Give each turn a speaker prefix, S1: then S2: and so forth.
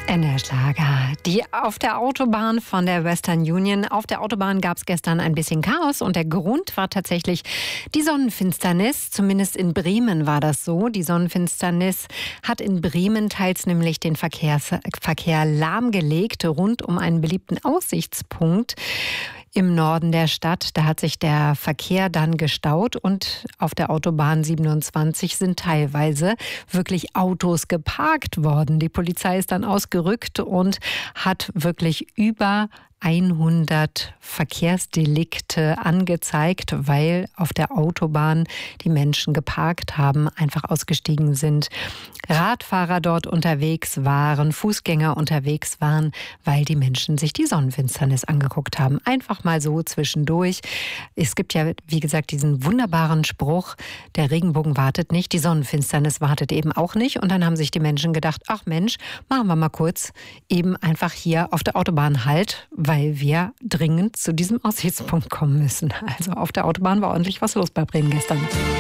S1: NDR-Schlager. Die auf der Autobahn von der Western Union. Auf der Autobahn gab es gestern ein bisschen Chaos und der Grund war tatsächlich die Sonnenfinsternis. Zumindest in Bremen war das so. Die Sonnenfinsternis hat in Bremen teils nämlich den Verkehr lahmgelegt rund um einen beliebten Aussichtspunkt im Norden der Stadt. Da hat sich der Verkehr dann gestaut und auf der Autobahn 27 sind teilweise wirklich Autos geparkt worden. Die Polizei ist dann ausgerückt und hat wirklich über 100 Verkehrsdelikte angezeigt, weil auf der Autobahn die Menschen geparkt haben, einfach ausgestiegen sind, Radfahrer dort unterwegs waren, Fußgänger unterwegs waren, weil die Menschen sich die Sonnenfinsternis angeguckt haben. Einfach mal so zwischendurch. Es gibt ja, wie gesagt, diesen wunderbaren Spruch, der Regenbogen wartet nicht, die Sonnenfinsternis wartet eben auch nicht. Und dann haben sich die Menschen gedacht, ach Mensch, machen wir mal kurz eben einfach hier auf der Autobahn Halt, weil wir dringend zu diesem Aussichtspunkt kommen müssen. Also auf der Autobahn war ordentlich was los bei Bremen gestern.